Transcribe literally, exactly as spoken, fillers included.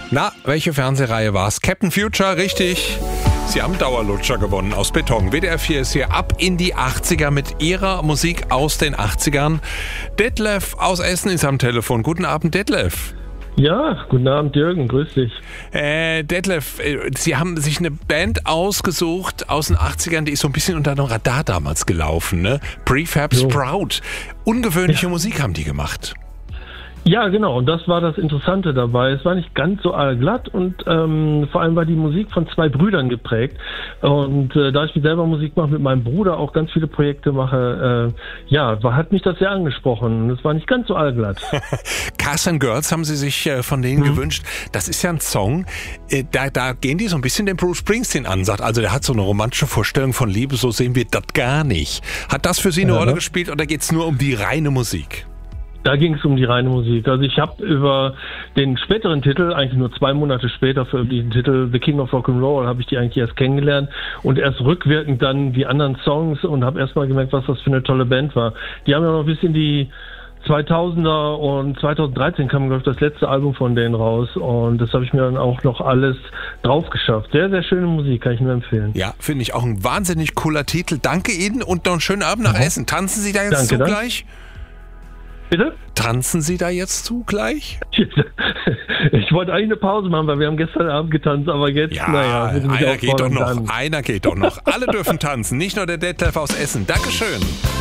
Na, welche Fernsehreihe war's? Captain Future, richtig. Sie haben Dauerlutscher gewonnen aus Beton. W D R vier ist hier ab in die achtziger mit ihrer Musik aus den achtzigern. Detlef aus Essen ist am Telefon. Guten Abend, Detlef. Ja, guten Abend, Jürgen, grüß dich. Äh, Detlef, Sie haben sich eine Band ausgesucht aus den achtzigern, die ist so ein bisschen unter dem Radar damals gelaufen, ne? Prefab Jo. Sprout. Ungewöhnliche Ja. Musik haben die gemacht. Ja, genau, und das war das Interessante dabei. Es war nicht ganz so allglatt und ähm, vor allem war die Musik von zwei Brüdern geprägt. Und äh, da ich selber Musik mache, mit meinem Bruder auch ganz viele Projekte mache, äh, ja, war, hat mich das sehr angesprochen. Und es war nicht ganz so allglatt. Cars and Girls haben Sie sich äh, von denen Mhm. gewünscht. Das ist ja ein Song, äh, da, da gehen die so ein bisschen den Bruce Springsteen-Ansatz. Also der hat so eine romantische Vorstellung von Liebe, so sehen wir das gar nicht. Hat das für Sie eine Ja. Rolle gespielt oder geht's nur um die reine Musik? Da ging es um die reine Musik. Also ich habe über den späteren Titel, eigentlich nur zwei Monate später für diesen Titel The King of Rock'n'Roll, habe ich die eigentlich erst kennengelernt und erst rückwirkend dann die anderen Songs und habe erst mal gemerkt, was das für eine tolle Band war. Die haben ja noch ein bisschen die zweitausender und zweitausenddreizehn kam, glaube ich, das letzte Album von denen raus und das habe ich mir dann auch noch alles drauf geschafft. Sehr, sehr schöne Musik, kann ich nur empfehlen. Ja, finde ich auch ein wahnsinnig cooler Titel. Danke Ihnen und noch einen schönen Abend nach Ja. Essen. Tanzen Sie da jetzt Danke, danke. zugleich? Bitte? Tanzen Sie da jetzt zugleich? Ich wollte eigentlich eine Pause machen, weil wir haben gestern Abend getanzt, aber jetzt, Ja, naja, wenn Sie mich einer geht doch auffordern, noch. dann- Einer geht doch noch. Alle dürfen tanzen, nicht nur der Detlef aus Essen. Dankeschön.